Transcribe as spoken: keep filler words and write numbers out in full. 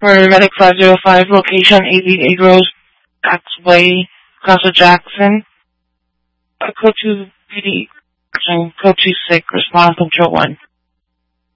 Paramedic five zero five, location eighty-eight Rose Way, Casa Jackson. Code two P D, code two sick, response control one.